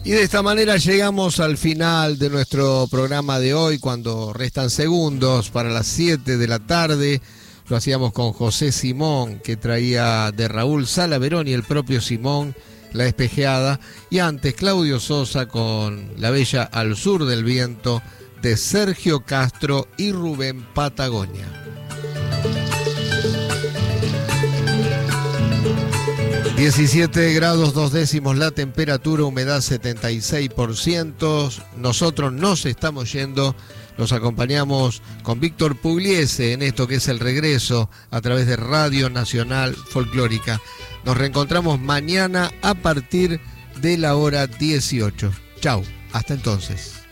Y de esta manera llegamos al final de nuestro programa de hoy, cuando restan segundos para las 7 de la tarde. Lo hacíamos con José Simón, que traía de Raúl Salaverón y el propio Simón, La Espejeada. Y antes Claudio Sosa con La Bella al Sur del Viento, de Sergio Castro y Rubén Patagonia. ...17 grados 2 décimos la temperatura, humedad 76%. Nosotros nos estamos yendo, los acompañamos con Víctor Pugliese en esto que es el regreso a través de Radio Nacional Folclórica. Nos reencontramos mañana a partir de la hora 18. Chau, hasta entonces.